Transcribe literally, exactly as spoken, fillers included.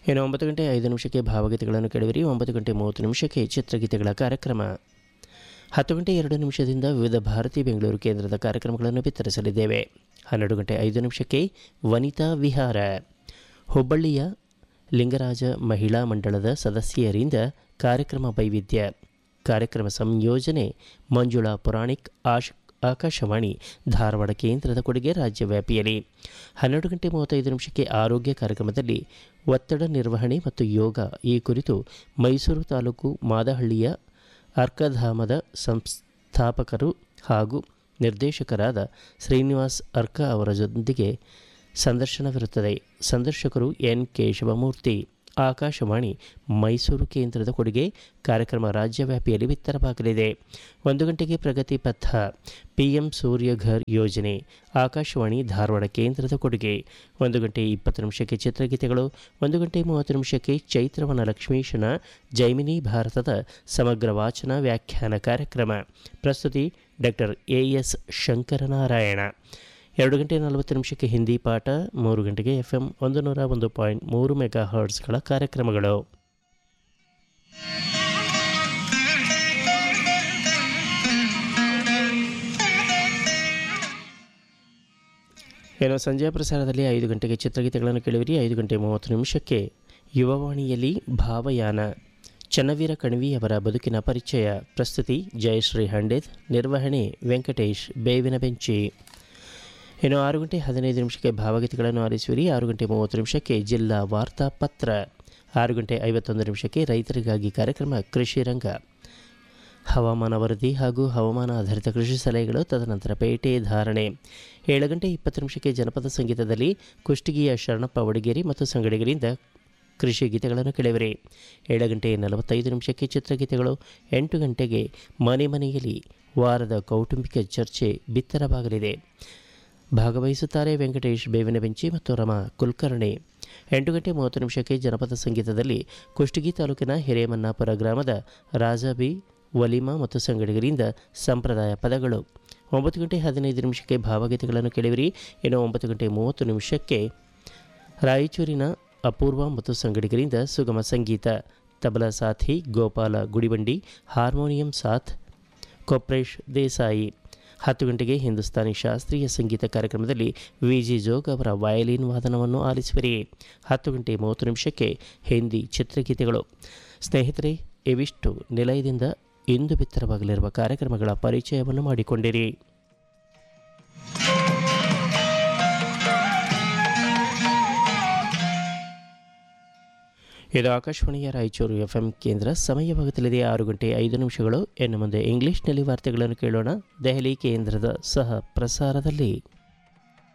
ಇನ್ನು ಒಂಬತ್ತು ಗಂಟೆ ಐದು ನಿಮಿಷಕ್ಕೆ ಭಾವಗೀತೆಗಳನ್ನು ಕೇಳುವಿರಿ. ಒಂಬತ್ತು ಗಂಟೆ ಮೂವತ್ತು ನಿಮಿಷಕ್ಕೆ ಚಿತ್ರಗೀತೆಗಳ ಕಾರ್ಯಕ್ರಮ. ಹತ್ತು ಗಂಟೆ ಎರಡು ನಿಮಿಷದಿಂದ ವಿವಿಧ ಭಾರತಿ ಬೆಂಗಳೂರು ಕೇಂದ್ರದ ಕಾರ್ಯಕ್ರಮಗಳನ್ನು ಬಿತ್ತರಿಸಲಿದ್ದೇವೆ. ಹನ್ನೆರಡು ಗಂಟೆ ಐದು ನಿಮಿಷಕ್ಕೆ ವನಿತಾ ವಿಹಾರ, ಹುಬ್ಬಳ್ಳಿಯ ಲಿಂಗರಾಜ ಮಹಿಳಾ ಮಂಡಳದ ಸದಸ್ಯರಿಂದ ಕಾರ್ಯಕ್ರಮ ವೈವಿಧ್ಯ, ಕಾರ್ಯಕ್ರಮ ಸಂಯೋಜನೆ ಮಂಜುಳಾ ಪುರಾಣಿಕ್, ಆಶ್ ಆಕಾಶವಾಣಿ ಧಾರವಾಡ ಕೇಂದ್ರದ ಕೊಡುಗೆ ರಾಜ್ಯವ್ಯಾಪಿಯಲ್ಲಿ. ಹನ್ನೆರಡು ಗಂಟೆ ಮೂವತ್ತೈದು ನಿಮಿಷಕ್ಕೆ ಆರೋಗ್ಯ ಕಾರ್ಯಕ್ರಮದಲ್ಲಿ ಒತ್ತಡ ನಿರ್ವಹಣೆ ಮತ್ತು ಯೋಗ ಈ ಕುರಿತು ಮೈಸೂರು ತಾಲೂಕು ಮಾದಹಳ್ಳಿಯ ಅರ್ಕಧಾಮದ ಸಂಸ್ಥಾಪಕರು ಹಾಗೂ ನಿರ್ದೇಶಕರಾದ ಶ್ರೀನಿವಾಸ್ ಅರ್ಕ ಅವರೊಂದಿಗೆ ಸಂದರ್ಶನವಿರುತ್ತದೆ. ಸಂದರ್ಶಕರು ಎನ್ ಕೇಶವಮೂರ್ತಿ. ಆಕಾಶವಾಣಿ ಮೈಸೂರು ಕೇಂದ್ರದ ಕೊಡುಗೆ. ಕಾರ್ಯಕ್ರಮ ರಾಜ್ಯವ್ಯಾಪಿಯಲ್ಲಿ ಬಿತ್ತರವಾಗಲಿದೆ. ಒಂದು ಗಂಟೆಗೆ ಪ್ರಗತಿ ಪಥ, ಪಿ ಎಂ ಸೂರ್ಯಘರ್ ಯೋಜನೆ, ಆಕಾಶವಾಣಿ ಧಾರವಾಡ ಕೇಂದ್ರದ ಕೊಡುಗೆ. ಒಂದು ಗಂಟೆ ಇಪ್ಪತ್ತು ನಿಮಿಷಕ್ಕೆ ಚಿತ್ರಗೀತೆಗಳು. ಒಂದು ಗಂಟೆ ಮೂವತ್ತು ನಿಮಿಷಕ್ಕೆ ಚೈತ್ರವನ ಲಕ್ಷ್ಮೀಶನ ಜೈಮಿನಿ ಭಾರತದ ಸಮಗ್ರ ವಾಚನ ವ್ಯಾಖ್ಯಾನ ಕಾರ್ಯಕ್ರಮ. ಪ್ರಸ್ತುತಿ ಡಾಕ್ಟರ್ ಎ ಎಸ್ ಶಂಕರನಾರಾಯಣ. ಎರಡು ಗಂಟೆ ನಲವತ್ತು ನಿಮಿಷಕ್ಕೆ ಹಿಂದಿ ಪಾಠ. ಮೂರು ಗಂಟೆಗೆ ಎಫ್ ಎಂ ಒಂದು ನೂರ ಒಂದು ಪಾಯಿಂಟ್ ಮೂರು ಮೆಗಾ ಹರ್ಟ್ಸ್ಗಳ ಕಾರ್ಯಕ್ರಮಗಳು. ಏನೋ ಸಂಜೆಯ ಪ್ರಸಾರದಲ್ಲಿ ಐದು ಗಂಟೆಗೆ ಚಿತ್ರಗೀತೆಗಳನ್ನು ಕೇಳುವಿರಿ. ಐದು ಗಂಟೆ ಮೂವತ್ತು ನಿಮಿಷಕ್ಕೆ ಯುವವಾಣಿಯಲ್ಲಿ ಭಾವಯಾನ, ಚನ್ನವೀರ ಕಣವಿಯವರ ಬದುಕಿನ ಪರಿಚಯ. ಪ್ರಸ್ತುತಿ ಜಯಶ್ರೀ ಹಂಡೇದ್. ನಿರ್ವಹಣೆ ವೆಂಕಟೇಶ್ ಬೇವಿನ ಬೆಂಚಿ. ಇನ್ನು ಆರು ಗಂಟೆ ಹದಿನೈದು ನಿಮಿಷಕ್ಕೆ ಭಾವಗೀತೆಗಳನ್ನು ಆಲಿಸುವಿರಿ. ಆರು ಗಂಟೆ ಮೂವತ್ತು ನಿಮಿಷಕ್ಕೆ ಜಿಲ್ಲಾ ವಾರ್ತಾ ಪತ್ರ. ಆರು ಗಂಟೆ ಐವತ್ತೊಂದು ನಿಮಿಷಕ್ಕೆ ರೈತರಿಗಾಗಿ ಕಾರ್ಯಕ್ರಮ ಕೃಷಿ ರಂಗ, ಹವಾಮಾನ ವರದಿ ಹಾಗೂ ಹವಾಮಾನ ಆಧಾರಿತ ಕೃಷಿ ಸಲಹೆಗಳು. ತದನಂತರ ಪೇಟೆ ಧಾರಣೆ. ಏಳು ಗಂಟೆ ಇಪ್ಪತ್ತು ನಿಮಿಷಕ್ಕೆ ಜನಪದ ಸಂಗೀತದಲ್ಲಿ ಕುಷ್ಟಗಿಯ ಶರಣಪ್ಪ ವಡಗೇರಿ ಮತ್ತು ಸಂಗಡಿಗರಿಂದ ಕೃಷಿ ಗೀತೆಗಳನ್ನು ಕೇಳಿವಿರಿ. ಏಳು ಗಂಟೆ ನಲವತ್ತೈದು ನಿಮಿಷಕ್ಕೆ ಚಿತ್ರಗೀತೆಗಳು. ಎಂಟು ಗಂಟೆಗೆ ಮನೆ ಮನೆಯಲ್ಲಿ ವಾರದ ಕೌಟುಂಬಿಕ ಚರ್ಚೆ ಬಿತ್ತರವಾಗಲಿದೆ. ಭಾಗವಹಿಸುತ್ತಾರೆ ವೆಂಕಟೇಶ್ ಬೇವಿನ ಬೆಂಚಿ ಮತ್ತು ರಮಾ ಕುಲಕರ್ಣಿ. ಎಂಟು ಗಂಟೆ ಮೂವತ್ತು ನಿಮಿಷಕ್ಕೆ ಜನಪದ ಸಂಗೀತದಲ್ಲಿ ಕುಷ್ಟಗಿ ತಾಲೂಕಿನ ಹಿರೇಮನ್ನಾಪುರ ಗ್ರಾಮದ ರಾಜಬಿ ವಲಿಮಾ ಮತ್ತು ಸಂಗಡಿಗರಿಂದ ಸಂಪ್ರದಾಯ ಪದಗಳು. ಒಂಬತ್ತು ಗಂಟೆ ಹದಿನೈದು ನಿಮಿಷಕ್ಕೆ ಭಾವಗೀತೆಗಳನ್ನು ಕೇಳಿವಿರಿ. ಇನ್ನು ಒಂಬತ್ತು ಗಂಟೆ ಮೂವತ್ತು ನಿಮಿಷಕ್ಕೆ ರಾಯಚೂರಿನ ಅಪೂರ್ವ ಮತ್ತು ಸಂಗಡಿಗರಿಂದ ಸುಗಮ ಸಂಗೀತ. ತಬಲಾ ಸಾಥಿ ಗೋಪಾಲ ಗುಡಿಬಂಡಿ, ಹಾರ್ಮೋನಿಯಂ ಸಾಥ್ ಕೊಪ್ರೇಶ್ ದೇಸಾಯಿ. ಹತ್ತು ಗಂಟೆಗೆ ಹಿಂದೂಸ್ತಾನಿ ಶಾಸ್ತ್ರೀಯ ಸಂಗೀತ ಕಾರ್ಯಕ್ರಮದಲ್ಲಿ ವಿ ಜಿ ಜೋಗ್ ಅವರ ವಯಲಿನ್ ವಾದನವನ್ನು ಆಲಿಸುವಿರಿ. ಹತ್ತು ಗಂಟೆ ಮೂವತ್ತು ನಿಮಿಷಕ್ಕೆ ಹಿಂದಿ ಚಿತ್ರಗೀತೆಗಳು. ಸ್ನೇಹಿತರೆ, ಇವಿಷ್ಟು ನಿಲಯದಿಂದ ಇಂದು ಬಿತ್ತರವಾಗಲಿರುವ ಕಾರ್ಯಕ್ರಮಗಳ ಪರಿಚಯವನ್ನು ಮಾಡಿಕೊಂಡಿರಿ. ಇದು ಆಕಾಶವಾಣಿಯ ರಾಯಚೂರು ಎಫ್ ಎಂ ಕೇಂದ್ರ. ಸಮಯವಾಗುತ್ತಲಿದೆ ಆರು ಗಂಟೆ ಐದು ನಿಮಿಷಗಳು. ಇನ್ನು ಮುಂದೆ ಇಂಗ್ಲಿಷ್ನಲ್ಲಿ ವಾರ್ತೆಗಳನ್ನು ಕೇಳೋಣ, ದೆಹಲಿ ಕೇಂದ್ರದ ಸಹ ಪ್ರಸಾರದಲ್ಲಿ.